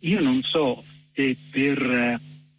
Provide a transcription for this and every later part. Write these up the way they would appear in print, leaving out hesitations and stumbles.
io non so se per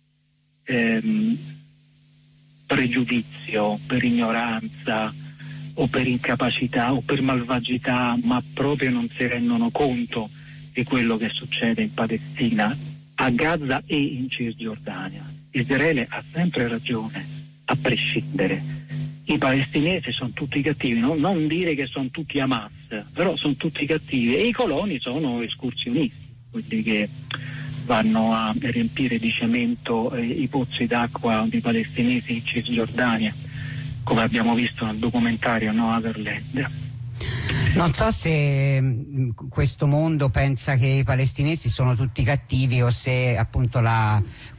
pregiudizio, per ignoranza o per incapacità o per malvagità, ma proprio non si rendono conto di quello che succede in Palestina, a Gaza e in Cisgiordania. Israele ha sempre ragione, a prescindere. I palestinesi sono tutti cattivi, no? Non dire che sono tutti Hamas, però sono tutti cattivi, e i coloni sono escursionisti, quelli che vanno a riempire di cemento i pozzi d'acqua dei palestinesi in Cisgiordania, come abbiamo visto nel documentario Otherland. Non so se questo mondo pensa che i palestinesi sono tutti cattivi o se appunto la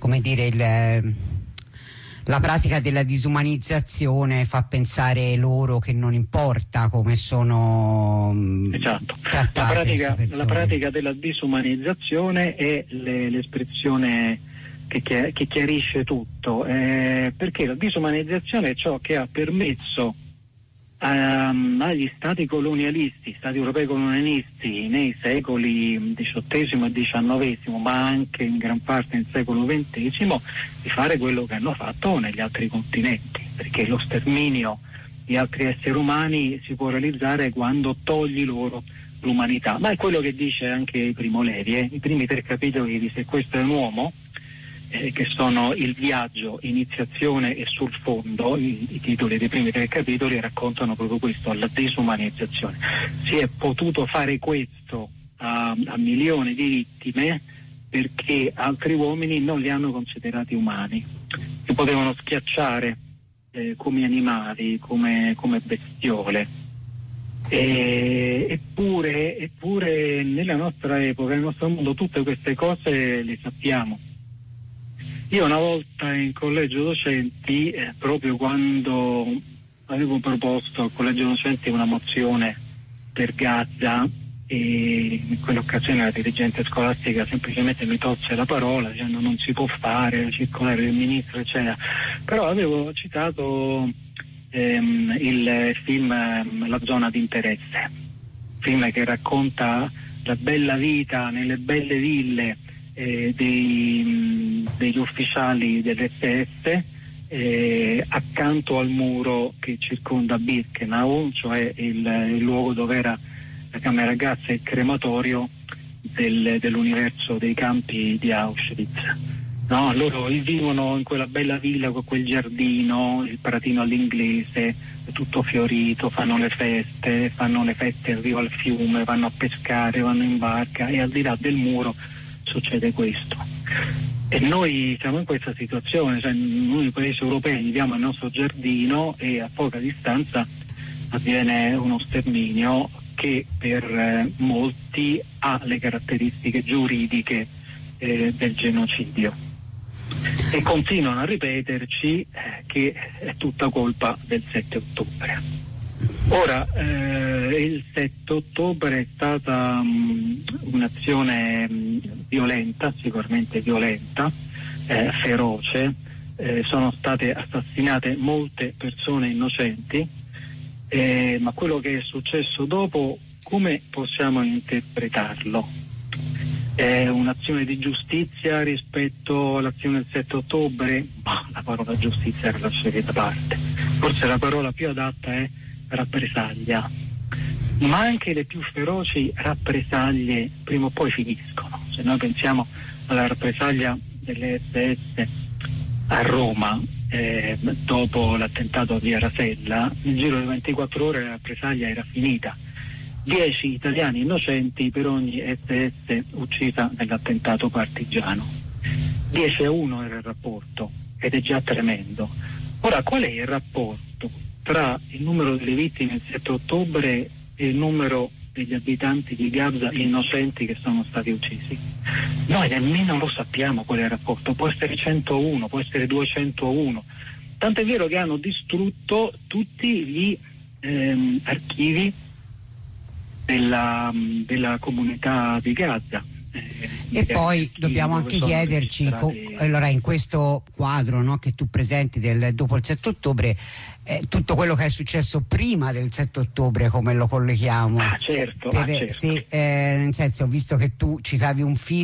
pratica della disumanizzazione fa pensare loro che non importa come sono trattate. La pratica della disumanizzazione è l'espressione che chiarisce tutto, perché la disumanizzazione è ciò che ha permesso agli stati colonialisti, stati europei colonialisti nei secoli XVIII e XIX, ma anche in gran parte nel secolo XX, di fare quello che hanno fatto negli altri continenti, perché lo sterminio di altri esseri umani si può realizzare quando togli loro l'umanità. Ma è quello che dice anche Primo Levi, i primi 3 capitoli di Se questo è un uomo, che sono Il viaggio, Iniziazione e Sul fondo. I titoli dei primi 3 capitoli raccontano proprio questo, la disumanizzazione. Si è potuto fare questo a milioni di vittime perché altri uomini non li hanno considerati umani, si potevano schiacciare come animali, come bestiole. Eppure nella nostra epoca, nel nostro mondo, tutte queste cose le sappiamo. Io una volta in collegio docenti, proprio quando avevo proposto al collegio docenti una mozione per Gaza, e in quell'occasione la dirigente scolastica semplicemente mi tolse la parola dicendo non si può fare, circolare del ministro eccetera, però avevo citato il film La zona di interesse, film che racconta la bella vita nelle belle ville degli ufficiali dell'SS accanto al muro che circonda Birkenau, cioè il luogo dove era la camera gas e il crematorio dell'universo dei campi di Auschwitz. No, loro vivono in quella bella villa con quel giardino, il pratino all'inglese, tutto fiorito, fanno le feste in riva al fiume, vanno a pescare, vanno in barca, e al di là del muro succede questo. E noi siamo in questa situazione, cioè noi paesi europei viviamo nel nostro giardino e a poca distanza avviene uno sterminio che per molti ha le caratteristiche giuridiche del genocidio, e continuano a ripeterci che è tutta colpa del 7 ottobre. Ora, il 7 ottobre è stata un'azione violenta, sicuramente violenta, feroce, sono state assassinate molte persone innocenti, ma quello che è successo dopo, come possiamo interpretarlo? È un'azione di giustizia rispetto all'azione del 7 ottobre? Ma la parola giustizia la lascerei da parte. Forse la parola più adatta è rappresaglia. Ma anche le più feroci rappresaglie prima o poi finiscono. Se noi pensiamo alla rappresaglia delle SS a Roma dopo l'attentato a Via Rasella, nel giro di 24 ore la rappresaglia era finita. 10 italiani innocenti per ogni SS uccisa nell'attentato partigiano. 10-1 era il rapporto, ed è già tremendo. Ora, qual è il rapporto tra il numero delle vittime il 7 ottobre e il numero degli abitanti di Gaza innocenti che sono stati uccisi? Noi nemmeno lo sappiamo qual è il rapporto, può essere 101, può essere 201, tant'è vero che hanno distrutto tutti gli archivi della comunità di Gaza. E poi dobbiamo anche chiederci, allora, in questo quadro, no, che tu presenti dopo il 7 ottobre, tutto quello che è successo prima del 7 ottobre, come lo colleghiamo? Certo. Nel senso, visto che tu citavi un film